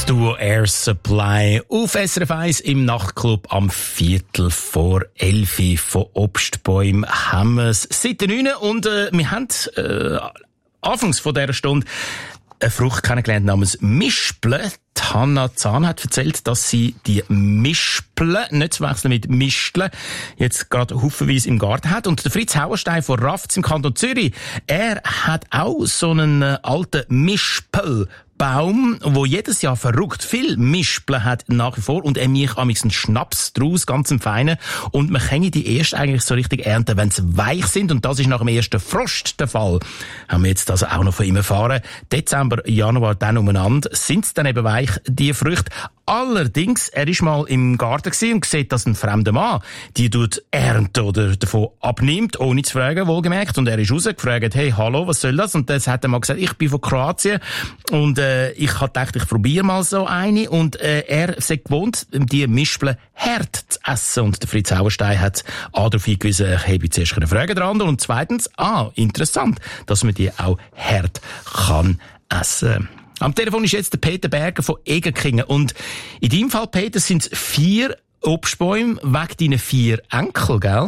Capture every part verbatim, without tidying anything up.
Das Duo Air Supply auf S R F eins im Nachtclub am Viertel vor elf von Obstbäumen haben wir es seit der neun und äh, wir haben äh, anfangs von dieser Stunde eine Frucht kennengelernt namens Mispel. Die Hanna Zahn hat erzählt, dass sie die Mispel, nicht zu wechseln mit Misteln, jetzt gerade haufenweise im Garten hat. Und der Fritz Hauerstein von Rafts im Kanton Zürich, er hat auch so einen äh, alten Mispel. Baum, wo jedes Jahr verrückt viel Mispeln hat nach wie vor und er mich amigs einen Schnaps draus, ganz im Feinen. Und man kann die erst eigentlich so richtig ernten, wenn sie weich sind und das ist nach dem ersten Frost der Fall. Haben wir jetzt also auch noch von ihm erfahren. Dezember, Januar dann umeinander sind sie dann eben weich, die Früchte. Allerdings, er ist mal im Garten gewesen und sieht, dass ein fremder Mann die tut ernten oder davon abnimmt, ohne zu fragen, wohlgemerkt. Und er ist rausgefragt, hey, hallo, was soll das? Und das hat er mal gesagt, ich bin von Kroatien und äh, ich habe gedacht, ich probiere mal so eine. Und äh, er ist gewohnt, die Mispeln hart zu essen. Und der Fritz Hauerstein hat A darauf hingewiesen, ich habe zuerst eine Frage dran. Und zweitens, ah, interessant, dass man die auch hart kann essen. Am Telefon ist jetzt der Peter Berger von Egerkingen. Und in deinem Fall, Peter, sind es vier Obstbäume wegen deinen vier Enkel, gell?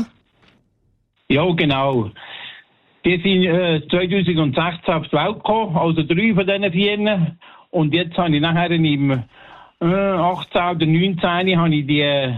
Ja, genau. Die sind äh, zwanzig sechzehn auf die Welt gekommen, also drei von diesen vier. Und jetzt habe ich nachher im äh, achtzehn oder neunzehn habe ich die äh,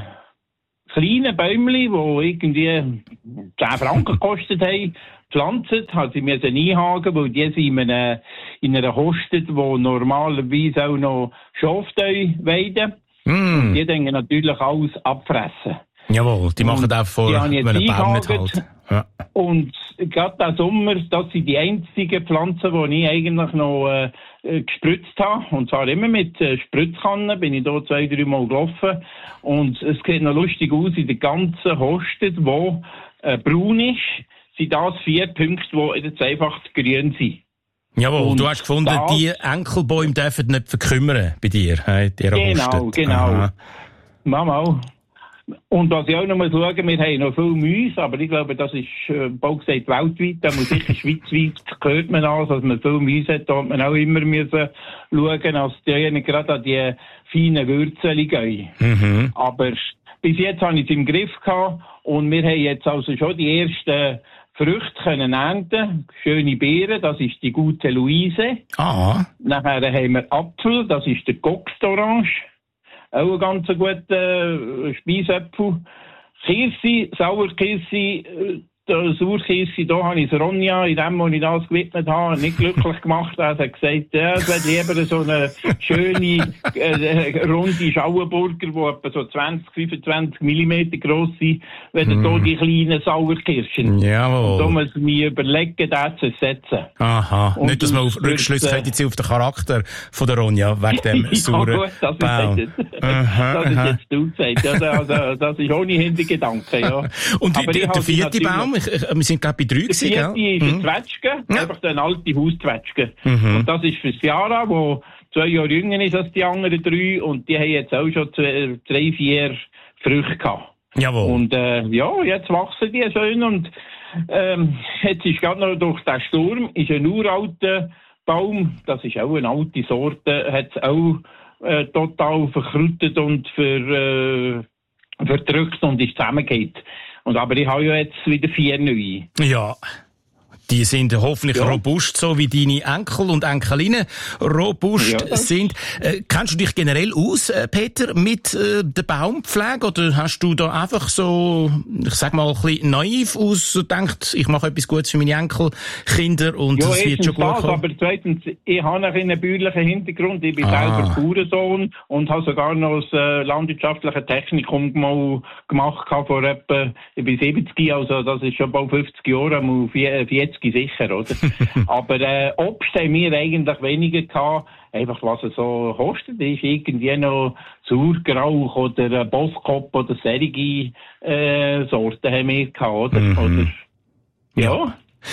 kleinen Bäumchen, die irgendwie zehn Franken gekostet haben, gepflanzt, hat sie mir einhaken, weil die sind in einer, in einer Hostet, wo normalerweise auch noch Schafsteu weiden. Mm. Die denken natürlich alles abfressen. Jawohl, die machen auch vor, wenn ein Baum nicht hält. Ja. Und gerade diesen Sommer, das sind die einzigen Pflanzen, die ich eigentlich noch äh, gespritzt habe. Und zwar immer mit äh, Spritzkannen, bin ich da zwei, drei Mal gelaufen. Und es sieht noch lustig aus, in der ganzen Hostet, die äh, braun ist, sind das vier Punkte, die jetzt einfach grün sind. Jawohl, und du hast gefunden, das, die Enkelbäume dürfen nicht verkümmern bei dir. Hey, genau, Hostet. genau. Aha. Mama. Und was ich auch noch mal schauen, wir haben noch viel Mäuse, aber ich glaube, das ist, äh, bald gesagt, weltweit, da muss sicher schweizweit, hört man an, dass man viel Mäuse hat, da hat man auch immer müssen schauen, dass die gerade an die feinen Würzel gehen. Mhm. Aber bis jetzt habe ich es im Griff gehabt und wir haben jetzt also schon die ersten Früchte können ernten, schöne Beeren, das ist die gute Luise. Ah. Nachher haben wir Apfel, das ist der Goxtorange. Auch ein ganz guter äh, Speisapfel. Kirsi, Sauerkirsi, der Sauerkirsi, da habe ich das Ronja, in dem, wo ich das gewidmet habe, nicht glücklich gemacht. Er hat gesagt, ja, es wäre lieber so eine schöne, äh, runde Schauenburger, die etwa so zwanzig, fünfundzwanzig Millimeter gross sind, wenn mm. da die kleinen Sauerkirschen. Jawohl. Und da muss ich mir überlegen, das zu setzen. Aha. Und nicht, dass man auf Rückschlüsse äh, hätte auf den Charakter von der Ronja, wegen dem ja, sauren gut, das Baum. Ist jetzt, aha, das aha. ist jetzt du gesagt. Ja, also, das ist ohne Hintergedanken, ja. Und aber die, der vierte Baum, ich, ich, wir sind glaube bei drei gewesen, gell? Die ist mhm. eine Zwetschge, ja. Einfach eine alte Hauszwetschge. Mhm. Und das ist für Ciara, die zwei Jahre jünger ist als die anderen drei und die haben jetzt auch schon zwei, drei, vier Früchte gehabt. Jawohl. Und äh, ja, jetzt wachsen die schön und ähm, jetzt ist gerade noch durch den Sturm, ist ein uralter Baum, das ist auch eine alte Sorte, hat es auch äh, total verkrüttet und ver, äh, verdrückt und ist zusammengeht. Und aber ich habe ja jetzt wieder vier neue. Ja. Die sind hoffentlich ja. robust, so wie deine Enkel und Enkelinnen robust ja. sind. Äh, kennst du dich generell aus, äh, Peter, mit äh, der Baumpflege? Oder hast du da einfach so, ich sag mal, ein bisschen naiv aus und denkst, ich mache etwas Gutes für meine Enkelkinder und ja, das wird schon gut das, kommen? Aber zweitens, ich habe einen bäuerlichen Hintergrund. Ich bin ah. selber Bauernsohn und habe sogar noch das äh, landwirtschaftliche Technikum mal gemacht vor etwa, ich bin siebzig, also das ist schon bald fünfzig Jahre, mal vierzig sicher, oder? Aber äh, Obst haben wir eigentlich weniger gehabt, einfach was es so kostet, ist irgendwie noch Sauergrauch oder Boskop oder solche äh, Sorten haben wir gehabt, oder? Mhm. oder ja. ja.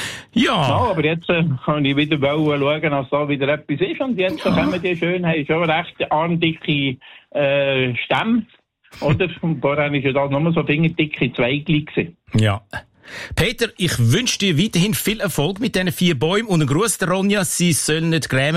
Ja. ja. Aber jetzt äh, kann ich wieder schauen, dass da wieder etwas ist und jetzt ja. können wir die schön, haben schon recht armdicke äh, Stämme, oder? Und vorher war ja das nur so fingerdicke Zweige gewesen. Ja. Peter, ich wünsche dir weiterhin viel Erfolg mit diesen vier Bäumen und einen Gruß der Ronja, sie sollen nicht grämen.